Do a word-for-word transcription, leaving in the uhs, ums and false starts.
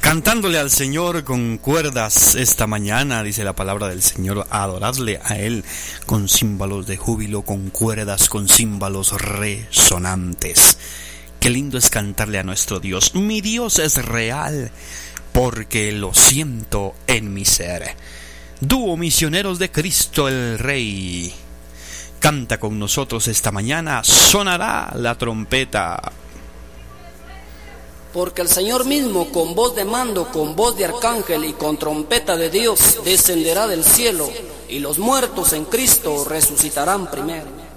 Cantándole al Señor con cuerdas esta mañana, dice la palabra del Señor, adoradle a Él con címbalos de júbilo, con cuerdas, con címbalos resonantes. Qué lindo es cantarle a nuestro Dios. Mi Dios es real, porque lo siento en mi ser. Dúo Misioneros de Cristo el Rey, canta con nosotros esta mañana, sonará la trompeta. Porque el Señor mismo, con voz de mando, con voz de arcángel y con trompeta de Dios, descenderá del cielo, y los muertos en Cristo resucitarán primero.